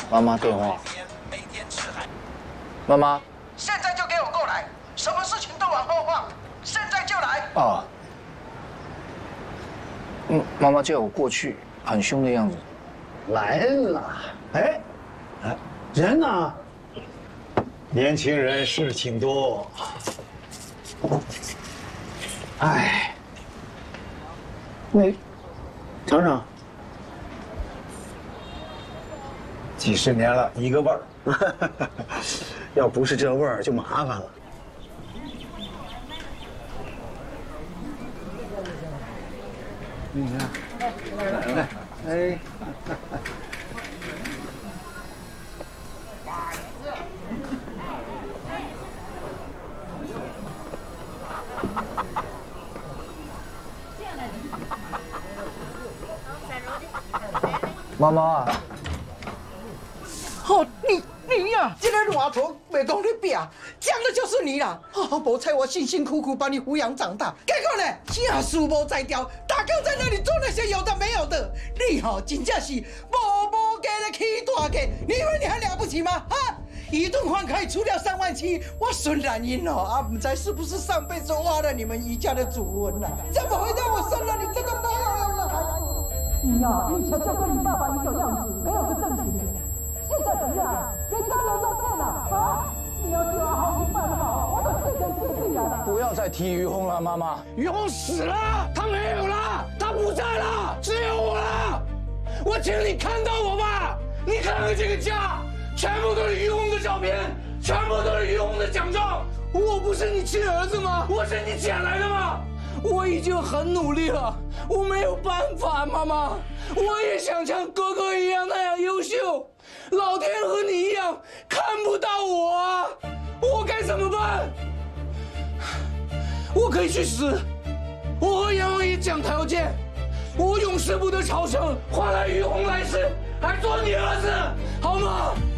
妈妈电话。妈妈， 现在就给我过来，什么事情都往后放，现在就来。 啊。妈妈叫我过去，很凶的样子。 来了，哎，人呢？年轻人事情多。哎，那尝尝。几十年了，一个味儿。要不是这味儿，就麻烦了。你看，来，哎。 妈妈， 哦，你呀，这个软头没讲你变，讲的就是你啦！哦，无猜我辛辛苦苦把你抚养长大，结果呢，家事无在调，大刚在那里做那些有的没有的，你真正是无给的起大计，你以为你还了不起吗？啊！一顿饭可以出掉3万7，我孙然英不知是不是上辈子挖了你们余家的祖坟啊？怎么会让我生了你这个没有用的孩子？你以前就跟你爸爸一个样子，没有个正经的。现在怎样？连家人都骗了啊！你要是好好办好，我都谢天谢地了。 不要再提于红了，妈妈。 于红死了，他没有了，他不在了，只有我了。我请你看到我吧，你看看这个家，全部都是于红的照片，全部都是于红的奖状。我不是你亲儿子吗？我是你捡来的吗？我已经很努力了，我没有办法，妈妈，我也想像哥哥一样那样优秀，老天和你一样看不到我啊，我该怎么办？我可以去死，我和阎王爷讲条件，我永世不得超生，换来于红来世还做你儿子，好吗？